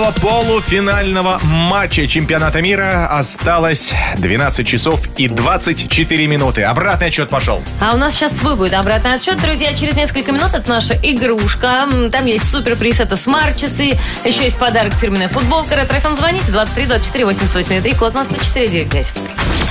до полуфинального матча чемпионата мира осталось 12 часов и 24 минуты. Обратный отсчет пошел. А у нас сейчас свой будет обратный отсчет. Друзья, через несколько минут это наша игрушка. Там есть суперприз, это смарт-часы. Еще есть подарок, фирменная футболка. Ретро-ФМ, звоните 23 24 88 3, код Москвы 495.